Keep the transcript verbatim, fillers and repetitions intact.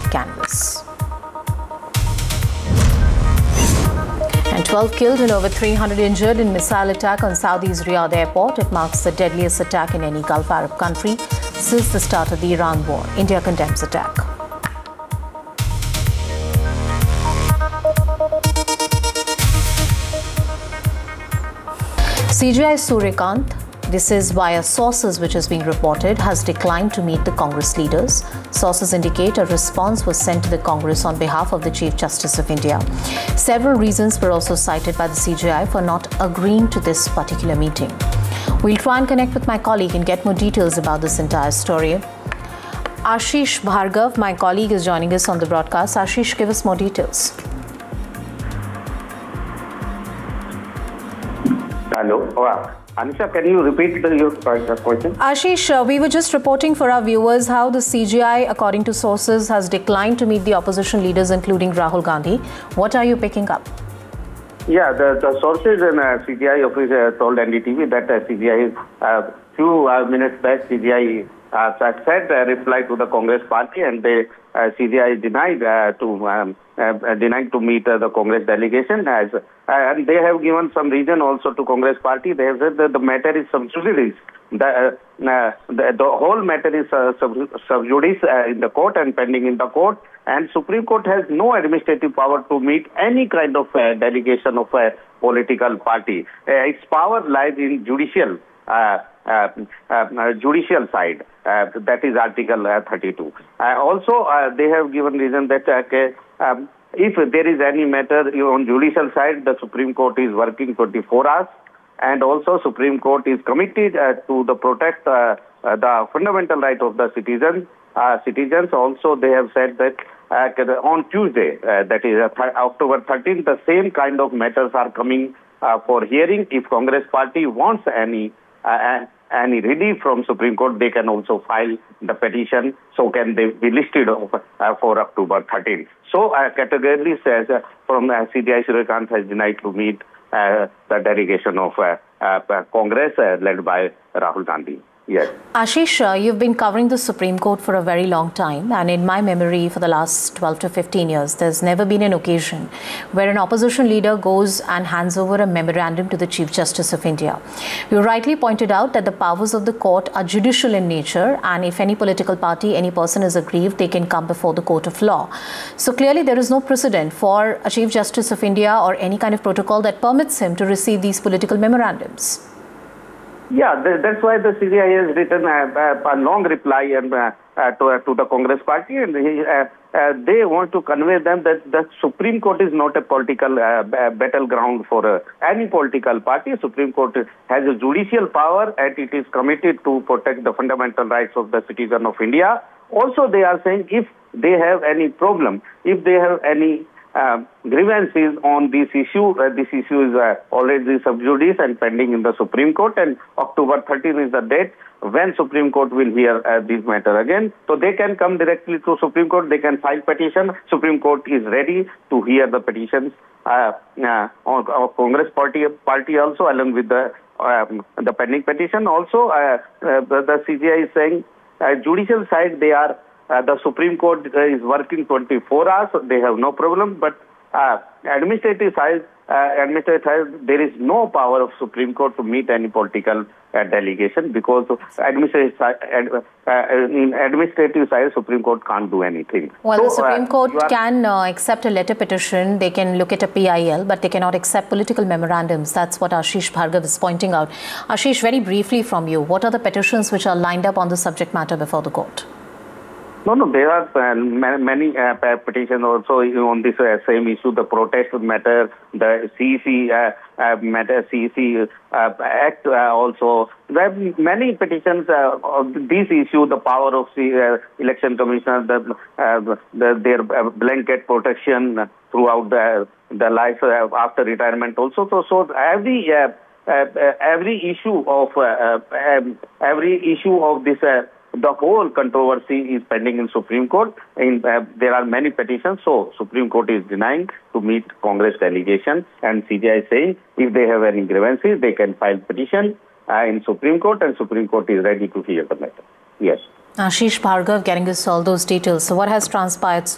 canvas. And twelve killed and over three hundred injured in missile attack on Saudi's Riyadh airport. It marks the deadliest attack in any Gulf Arab country since the start of the Iran war. India condemns attack. C J I Suryakant, this is via sources which is being reported, has declined to meet the Congress leaders. Sources indicate a response was sent to the Congress on behalf of the Chief Justice of India. Several reasons were also cited by the C J I for not agreeing to this particular meeting. We'll try and connect with my colleague and get more details about this entire story. Ashish Bhargav, my colleague, is joining us on the broadcast. Ashish, give us more details. Hello. Oh, Anisha, can you repeat the, your question? Ashish, uh, we were just reporting for our viewers how the C J I, according to sources, has declined to meet the opposition leaders, including Rahul Gandhi. What are you picking up? Yeah, the, the sources in uh, C J I office uh, told N D T V that uh, C J I, uh, few uh, minutes back, C J I uh, said a uh, reply to the Congress party, and they, uh, C J I denied uh, to um, uh, denied to meet uh, the Congress delegation. As uh, and they have given some reason also to Congress party. They have said that the matter is sub judice. The, uh, uh, the, the whole matter is uh, sub, sub judice uh, in the court and pending in the court. And Supreme Court has no administrative power to meet any kind of uh, delegation of a political party. Uh, its power lies in judicial uh, uh, uh, judicial side. Uh, that is Article uh, thirty-two. Uh, also, uh, they have given reason that uh, um, if there is any matter on judicial side, the Supreme Court is working twenty-four hours. And also, Supreme Court is committed uh, to the protect uh, uh, the fundamental right of the citizens. Uh, citizens also, they have said that uh, on Tuesday, uh, that is uh, th October thirteenth, the same kind of matters are coming uh, for hearing. If Congress party wants any uh, any relief from Supreme Court, they can also file the petition. So can they be listed of, uh, for October thirteenth. So uh, categorically says uh, from uh, C J I Suryakant has denied to meet uh, the delegation of uh, uh, Congress uh, led by Rahul Gandhi. Yes. Ashish, uh, you've been covering the Supreme Court for a very long time, and in my memory for the last twelve to fifteen years, there's never been an occasion where an opposition leader goes and hands over a memorandum to the Chief Justice of India. You rightly pointed out that the powers of the court are judicial in nature, and if any political party, any person is aggrieved, they can come before the court of law. So clearly there is no precedent for a Chief Justice of India or any kind of protocol that permits him to receive these political memorandums. Yeah, that's why the C J I has written a, a long reply and, uh, uh, to, uh, to the Congress party, and he, uh, uh, they want to convey them that the Supreme Court is not a political uh, battleground for uh, any political party. Supreme Court has a judicial power, and it is committed to protect the fundamental rights of the citizen of India. Also, they are saying if they have any problem, if they have any Uh, grievances on this issue. Uh, this issue is uh, already sub judice and pending in the Supreme Court, and October thirteenth is the date when Supreme Court will hear uh, this matter again. So they can come directly to Supreme Court, they can file petition. Supreme Court is ready to hear the petitions uh, uh, of, of Congress party, party also, along with the, um, the pending petition. Also, uh, uh, the, the C J I is saying uh, judicial side, they are Uh, the Supreme Court uh, is working twenty-four hours. They have no problem. But uh, administrative side, uh, administrative side, there is no power of Supreme Court to meet any political uh, delegation, because administrative side, uh, uh, in administrative side, Supreme Court can't do anything. Well, so, the Supreme uh, Court can uh, accept a letter petition. They can look at a P I L, but they cannot accept political memorandums. That's what Ashish Bhargav is pointing out. Ashish, very briefly from you, what are the petitions which are lined up on the subject matter before the court? No, no, there are uh, many uh, petitions also on this uh, same issue, the protest matter, the C E C uh, uh, matter, C E C uh, Act uh, also. There are many petitions uh, of this issue, the power of the uh, election commissioner, the, uh, the, their uh, blanket protection throughout the, the life uh, after retirement also. So, so every uh, uh, every issue of uh, uh, every issue of this. Uh, The whole controversy is pending in Supreme Court. In, uh, there are many petitions, so Supreme Court is denying to meet Congress delegation, and C J I saying if they have any grievances, they can file petition uh, in Supreme Court, and Supreme Court is ready to hear the matter. Yes. Ashish Bhargav getting us all those details. So what has transpired so